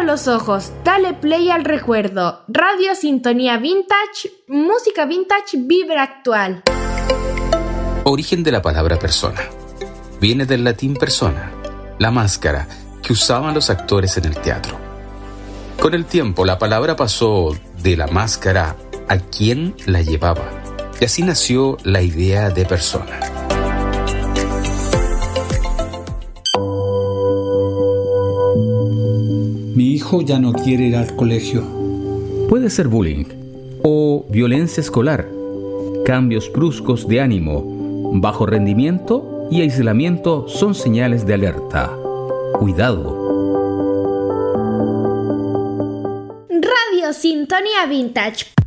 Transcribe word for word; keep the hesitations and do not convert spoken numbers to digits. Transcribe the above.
los ojos, dale play al recuerdo. Radio Sintonía Vintage, música vintage, vibra actual. Origen de la palabra persona. Viene del latín persona, la máscara que usaban los actores en el teatro. Con el tiempo, la palabra pasó de la máscara a quien la llevaba, y así nació la idea de persona. Mi hijo ya no quiere ir al colegio. Puede ser bullying o violencia escolar, cambios bruscos de ánimo, bajo rendimiento y aislamiento son señales de alerta. Cuidado. Radio Sintonía Vintage,